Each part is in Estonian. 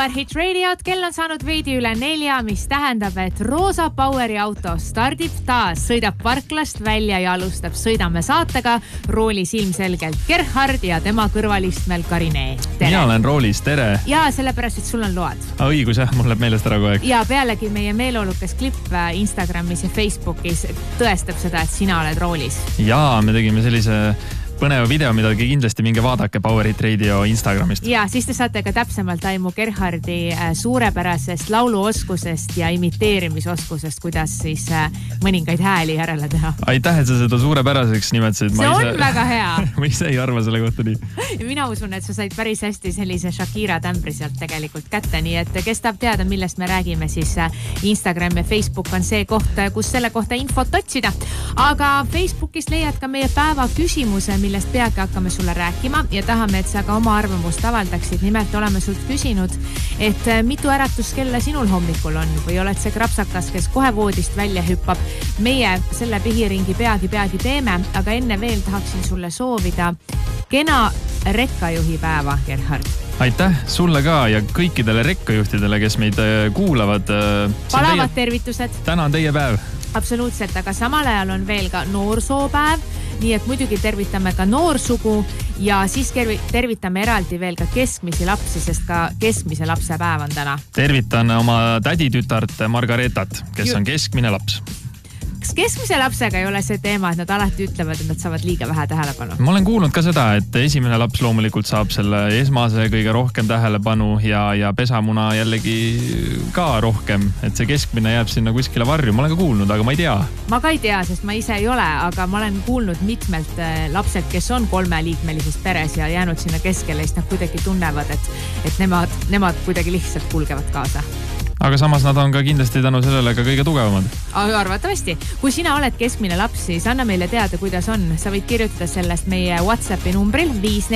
Power Hit Radiot, kell on saanud veidi üle 4, mis tähendab, et Roosa Poweri auto stardib taas, sõidab parklast välja ja alustab Sõidame saatega. Roolis ilmselgelt Gerhard ja tema kõrvalistmel Karine. Mina olen roolis, tere! Ja sellepärast, et sul on load. Õigus, jah, mul läheb meelest ära kogu aeg. Ja pealegi meie meeleolukas klipp Instagramis ja Facebookis tõestab seda, et sina oled roolis. Jaa, me tegime sellise põneva video, mida kindlasti minge vaadake Power Hit Radio Instagramist. Ja siis te saate ka täpsemalt aimu Gerhardi suurepärasest lauluoskusest ja imiteerimisoskusest, kuidas siis mõningaid hääli järele teha. Aitäh, et sa seda suurepäraseks nimetasid. See on väga hea. Ma ise ei arva selle kohta nii. Mina usun, et sa said päris hästi sellise Shakira tämbri sealt tegelikult kätte, nii et kes tahab teada, millest me räägime, siis Instagram ja Facebook on see koht, kus selle kohta infot otsida. Aga Facebookist leiad ka meie päeva küsimuse, millest peagi hakkame sulle rääkima ja tahame, et sa ka oma arvamust avaldaksid. Nimelt oleme sult küsinud, et mitu äratuskella sinul hommikul on või oled see krapsakas, kes kohe voodist välja hüppab. Meie selle pihiringi peagi teeme, aga enne veel tahaksin sulle soovida kena rekkajuhi päeva, Gerhard. Aitäh sulle ka ja kõikidele rekkajuhtidele, kes meid kuulavad. Palavad tervitused. Täna on teie päev. Absoluutselt, aga samal ajal on veel ka noorsoopäev, nii et muidugi tervitame ka noorsugu ja siis tervitame eraldi veel ka keskmisi lapsi, sest ka keskmise lapse päev on täna. Tervitan oma täditütart Margaretat, kes on keskmine laps. Kas keskmise lapsega ei ole see teema, et nad alati ütlevad, et nad saavad liiga vähe tähelepanu? Ma olen kuulnud ka seda, et esimene laps loomulikult saab selle esmase kõige rohkem tähelepanu ja pesamuna jällegi ka rohkem, et see keskmine jääb sinna kuskile varju. Ma olen ka kuulnud, aga ma ei tea. Ma ka ei tea, sest ma ise ei ole, aga ma olen kuulnud mitmelt lapsed, kes on 3-liikmelises peres ja jäänud sinna keskele, siis nad kuidagi tunnevad, et nemad kuidagi lihtsalt kulgevad kaasa. Aga samas nad on ka kindlasti tänu sellele ka kõige tugevamad. Arvatavasti. Kui sina oled keskmine laps, siis anna meile teada, kuidas on. Sa võid kirjutada sellest meie WhatsAppi numbril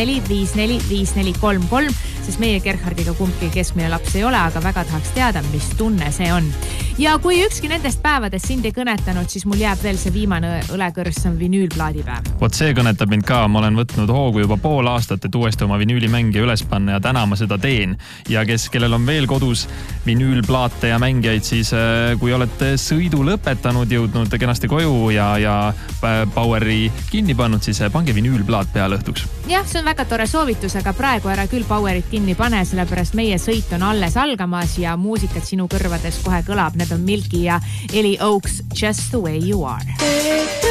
54545433, sest meie Gerhardiga kumbki keskmine laps ei ole, aga väga tahaks teada, mis tunne see on. Ja kui ükski nendest päevadest sind ei kõnetanud, siis mul jääb veel see viimane õlekõrs, on vinüülplaadipäev. Vot see kõnetab mind ka. Ma olen võtnud hoogu juba pool aastat, et uuesti oma vinüülimänge üles panna ja täna ma seda teen. Ja kellel on veel kodus vinüülplaate ja mängijaid, siis kui olete sõidu lõpetanud, jõudnud kenasti koju ja Poweri kinni pannud, siis pange vinüülplaat peale õhtuks. Jah, see on väga tore soovitus, aga praegu ära küll Powerit kinni pane, sellepärast meie sõit on alles algamas ja muusikat sinu kõrvades kohe kõlab. Need on Milky ja Eli Oaks, Just the Way You Are.